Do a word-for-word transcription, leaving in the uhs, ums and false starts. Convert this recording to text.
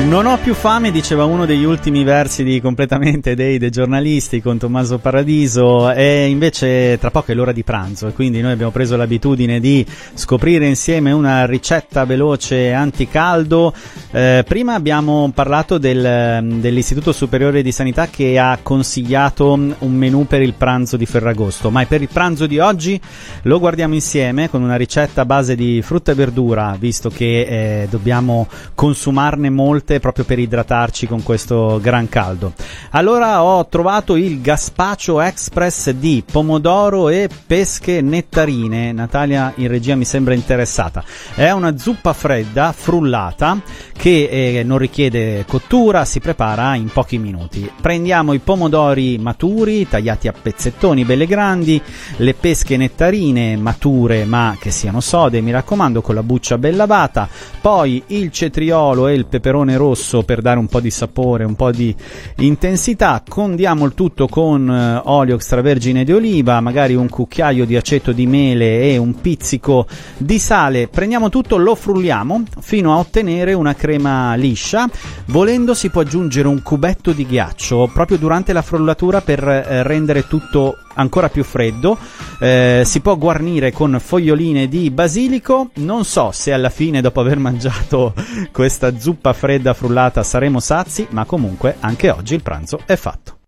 Non ho più fame, diceva uno degli ultimi versi di Completamente dei dei giornalisti con Tommaso Paradiso, e invece tra poco è l'ora di pranzo e quindi noi abbiamo preso l'abitudine di scoprire insieme una ricetta veloce anticaldo. Eh, prima abbiamo parlato del, dell'Istituto Superiore di Sanità che ha consigliato un menù per il pranzo di Ferragosto, ma per il pranzo di oggi lo guardiamo insieme con una ricetta a base di frutta e verdura, visto che eh, dobbiamo consumarne molte proprio per idratarci con questo gran caldo. Allora ho trovato il gazpacho express di pomodoro e pesche nettarine. Natalia in regia mi sembra interessata. È una zuppa fredda frullata che eh, non richiede cottura, si prepara in pochi minuti. Prendiamo i pomodori maturi tagliati a pezzettoni belle grandi, le pesche nettarine mature ma che siano sode, mi raccomando, con la buccia ben lavata, poi il cetriolo e il peperone rosso per dare un po' di sapore, un po' di intensità. Condiamo il tutto con eh, olio extravergine di oliva, magari un cucchiaio di aceto di mele e un pizzico di sale. Prendiamo tutto, lo frulliamo fino a ottenere una crema liscia. Volendo si può aggiungere un cubetto di ghiaccio proprio durante la frullatura per eh, rendere tutto ancora più freddo. Eh, si può guarnire con foglioline di basilico. Non so se alla fine, dopo aver mangiato questa zuppa fredda frullata, saremo sazi, ma comunque anche oggi il pranzo è fatto.